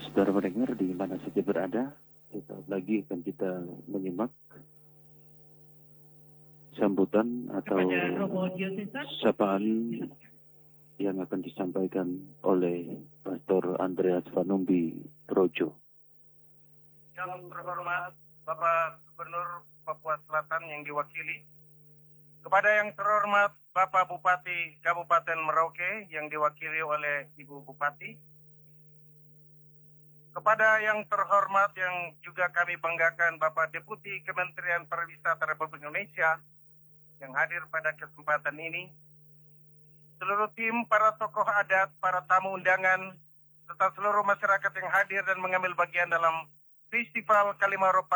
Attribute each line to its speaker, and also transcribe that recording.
Speaker 1: Saudara pendengar di mana saja berada, lagi akan kita menyimak sambutan atau sapaan yang akan disampaikan oleh Pastor Andreas Vanumbi Projo.
Speaker 2: Yang terhormat Bapak Gubernur Papua Selatan yang diwakili, kepada yang terhormat Bapak Bupati Kabupaten Merauke yang diwakili oleh Ibu Bupati, kepada yang terhormat yang juga kami banggakan Bapak Deputi Kementerian Pariwisata Republik Indonesia yang hadir pada kesempatan ini, seluruh tim, para tokoh adat, para tamu undangan, serta seluruh masyarakat yang hadir dan mengambil bagian dalam Festival Kalimaro